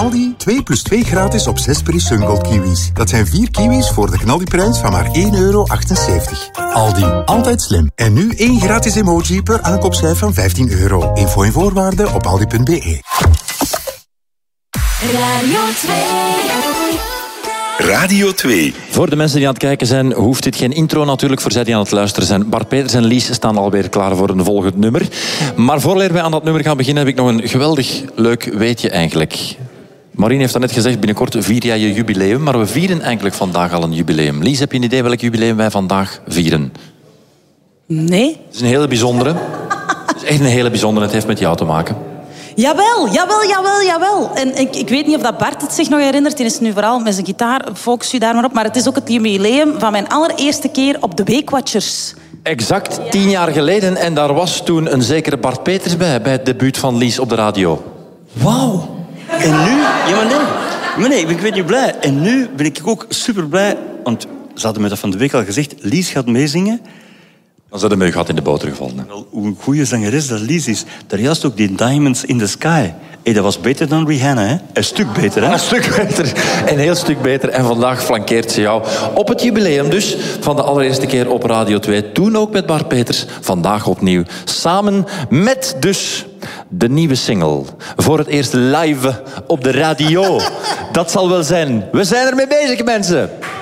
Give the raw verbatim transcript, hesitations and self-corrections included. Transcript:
Aldi twee plus twee gratis op zes Peri Sungold kiwis. Dat zijn vier kiwis voor de knaldiprijs van maar één euro achtenzeventig. Aldi, altijd slim. En nu één gratis emoji per aankoopschijf van vijftien euro. Info en voorwaarden op aldi punt b e. Radio twee. Radio twee. Voor de mensen die aan het kijken zijn, hoeft dit geen intro natuurlijk. Voor zij die aan het luisteren zijn. Bart Peters en Lies staan alweer klaar voor een volgend nummer. Maar voordat wij aan dat nummer gaan beginnen, heb ik nog een geweldig leuk weetje eigenlijk. Maureen heeft net gezegd, binnenkort vier jij je jubileum. Maar we vieren eigenlijk vandaag al een jubileum. Lies, heb je een idee welk jubileum wij vandaag vieren? Nee. Het is een hele bijzondere. Het is echt een hele bijzondere. Het heeft met jou te maken. Jawel, jawel, jawel, jawel. En ik, ik weet niet of dat Bart het zich nog herinnert. Hij is nu vooral met zijn gitaar, focus u daar maar op. Maar het is ook het jubileum van mijn allereerste keer op de Weekwatchers. Exact tien jaar geleden. En daar was toen een zekere Bart Peters bij, bij het debuut van Lies op de radio. Wauw. En nu? Ja, maar nee. Maar nee, ik ben niet blij. En nu ben ik ook super blij. Want ze hadden me dat van de week al gezegd. Lies gaat meezingen. Dan zijn de meug had in de boter gevallen. Wel, hoe een goede zangeres dat Lies is. Daar juist ook die Diamonds in the Sky. Hey, dat was beter dan Rihanna, hè? Een stuk beter, hè? Een stuk beter. Een heel stuk beter. En vandaag flankeert ze jou op het jubileum dus van de allereerste keer op Radio twee. Toen ook met Bart Peters. Vandaag opnieuw. Samen met dus de nieuwe single. Voor het eerst live op de radio. Dat zal wel zijn. We zijn ermee bezig, mensen.